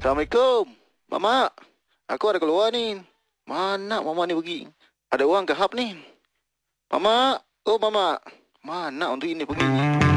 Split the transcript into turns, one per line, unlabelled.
Assalamualaikum. Mama, aku ada keluar ni. Mana mama ni pergi? Ada orang ke hub ni? Mama, oh mama. Mana untuk ini pergi?